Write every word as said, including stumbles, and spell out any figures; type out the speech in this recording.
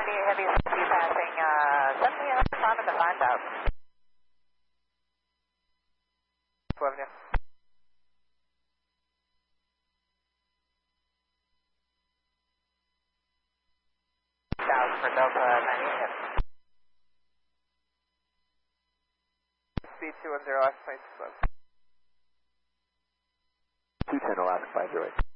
Heavy, heavy, heavy passing, uh, seventeen hundred on the five thousand. Avenue. Thousand for Delta ninety-eight. Speed two one zero, last twenty-six. two ten Alaska five zero eight.